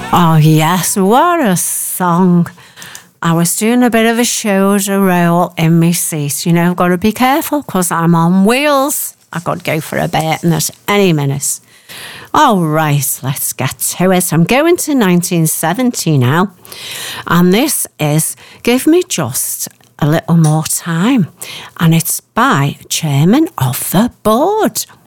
Oh, yes, what a song. I was doing a bit of a shoulder roll in my seat. You know, I've got to be careful because I'm on wheels. I could go for a bit in at any minute. All right, let's get to it. I'm going to 1970 now. And this is Give Me Just a Little More Time. And it's by Chairman of the Board.